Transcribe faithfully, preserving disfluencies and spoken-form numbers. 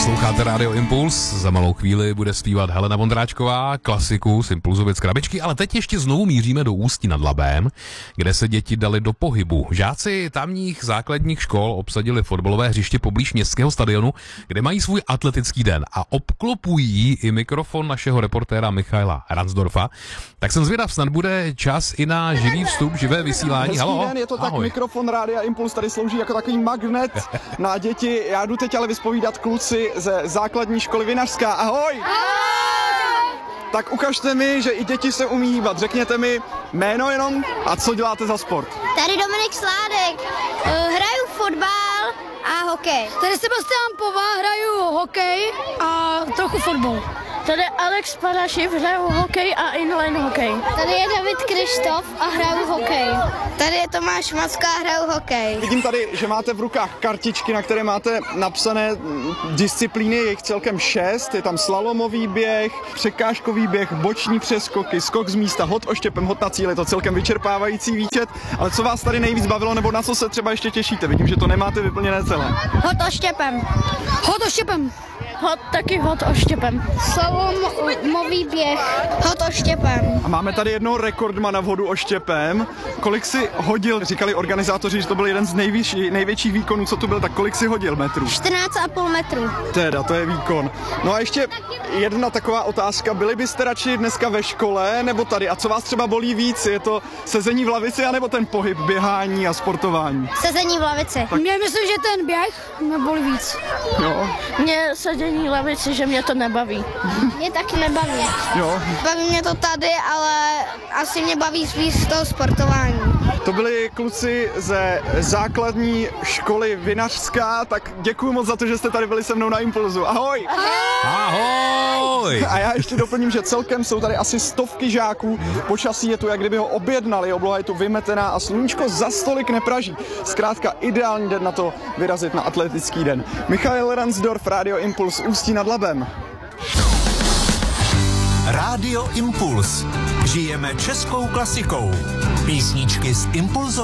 Posloucháte Rádio Impuls, za malou chvíli bude zpívat Helena Vondráčková, klasiku z Impulzovic krabičky, ale teď ještě znovu míříme do Ústí nad Labem, kde se děti dali do pohybu. Žáci tamních základních škol obsadili fotbalové hřiště poblíž městského stadionu, kde mají svůj atletický den a obklopují i mikrofon našeho reportéra Michaela Ransdorfa. Tak jsem zvědav, snad bude čas i na živý vstup, živé vysílání. Hezký Halo, den, je to tak, ahoj. Mikrofon Rádia Impuls tady slouží jako takový magnet na děti. Já jdu teď ale vyspovídat kluci ze základní školy Vinařská. Ahoj! Ahoj! Tak ukažte mi, že i děti se umí hýbat. Řekněte mi jméno jenom a co děláte za sport. Tady Dominik Sládek, uh, hraju fotbal a hokej. Tady Sebastian Pová, hraju hokej a trochu fotbal. Tady Alex Parašiv, hraju hokej a inline hokej. Tady je David Krištof a hraju hokej. Tady je Tomáš Macka a hraju hokej. Vidím tady, že máte v rukách kartičky, na které máte napsané disciplíny, je jich celkem šest. Je tam slalomový běh, překážkový běh, boční přeskoky, skok z místa, hod oštěpem, hod na cíl. Je to celkem vyčerpávající výčet. Ale co vás tady nejvíc bavilo, nebo na co se třeba ještě těšíte? Vidím, že to nemáte vyplněné celé. Hod oštěpem. Hod oštěpem. Hod, taky hod oštěpem. Slalomový běh. Hod oštěpem. A máme tady jednoho rekordmana v hodu oštěpem. Kolik si hodil, říkali organizátoři, že to byl jeden z nejvyšší, největších výkonů, co tu byl, tak kolik si hodil metrů? čtrnáct a půl metru. Teda, to je výkon. No a ještě jedna taková otázka. Byli byste radši dneska ve škole nebo tady? A co vás třeba bolí víc? Je to sezení v lavici anebo ten pohyb, běhání a sportování? Sezení v lavici. Mě myslím, že ten běh mě bolí víc. Jo. Mě sedění lavici, že mě to nebaví. Mě taky nebaví. Jo. Baví mě to tady, ale asi mě baví spíš toho sportování. To byli kluci ze základní školy Vinařská, tak děkuji moc za to, že jste tady byli se mnou na Impulzu. Ahoj! Ahoj! A já ještě doplním, že celkem jsou tady asi stovky žáků. Počasí je tu, jak kdyby ho objednali, obloha je tu vymetená a sluníčko za stolik nepraží. Zkrátka ideální den na to vyrazit na atletický den. Michael Ransdorf, Rádio Impuls, Ústí nad Labem. Rádio Impuls. Žijeme českou klasikou. Písničky z Impulzu.